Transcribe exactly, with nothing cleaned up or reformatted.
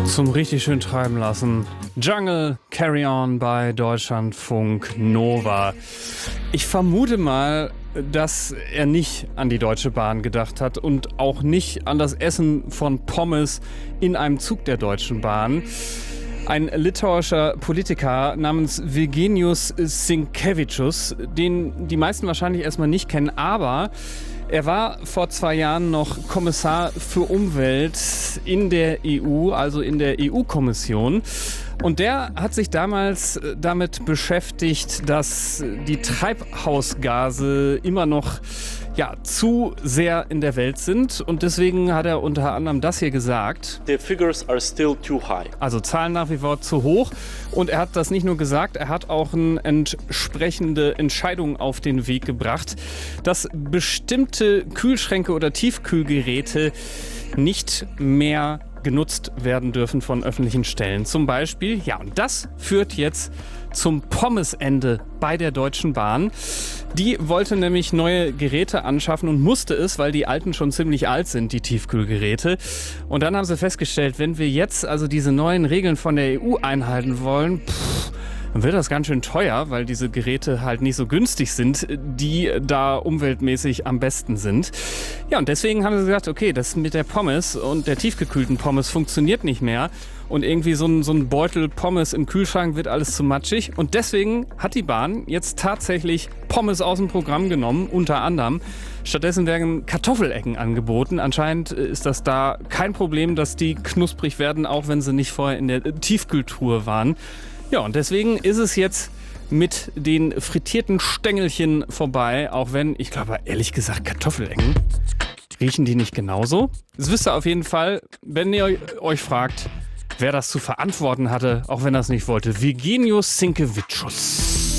Zum richtig schön treiben lassen. Jungle Carry On bei Deutschlandfunk Nova. Ich vermute mal, dass er nicht an die Deutsche Bahn gedacht hat und auch nicht an das Essen von Pommes in einem Zug der Deutschen Bahn. Ein litauischer Politiker namens Virginijus Sinkevičius, den die meisten wahrscheinlich erstmal nicht kennen, aber er war vor zwei Jahren noch Kommissar für Umwelt in der E U, also in der E U-Kommission. Und der hat sich damals damit beschäftigt, dass die Treibhausgase immer noch ja, zu sehr in der Welt sind. Und deswegen hat er unter anderem das hier gesagt. The figures are still too high. Also Zahlen nach wie vor zu hoch. Und er hat das nicht nur gesagt, er hat auch eine entsprechende Entscheidung auf den Weg gebracht, dass bestimmte Kühlschränke oder Tiefkühlgeräte nicht mehr genutzt werden dürfen von öffentlichen Stellen. Zum Beispiel, ja, und das führt jetzt zum Pommesende bei der Deutschen Bahn. Die wollte nämlich neue Geräte anschaffen und musste es, weil die alten schon ziemlich alt sind, die Tiefkühlgeräte. Und dann haben sie festgestellt, wenn wir jetzt also diese neuen Regeln von der E U einhalten wollen, pff, dann wird das ganz schön teuer, weil diese Geräte halt nicht so günstig sind, die da umweltmäßig am besten sind. Ja, und deswegen haben sie gesagt, okay, das mit der Pommes und der tiefgekühlten Pommes funktioniert nicht mehr. Und irgendwie so ein, so ein Beutel Pommes im Kühlschrank wird alles zu matschig. Und deswegen hat die Bahn jetzt tatsächlich Pommes aus dem Programm genommen, unter anderem. Stattdessen werden Kartoffelecken angeboten. Anscheinend ist das da kein Problem, dass die knusprig werden, auch wenn sie nicht vorher in der Tiefkühltruhe waren. Ja, und deswegen ist es jetzt mit den frittierten Stängelchen vorbei, auch wenn, ich glaube ehrlich gesagt, Kartoffelecken, riechen die nicht genauso? Das wisst ihr auf jeden Fall, wenn ihr euch fragt, wer das zu verantworten hatte, auch wenn er es nicht wollte. Virginijus Sinkevičius.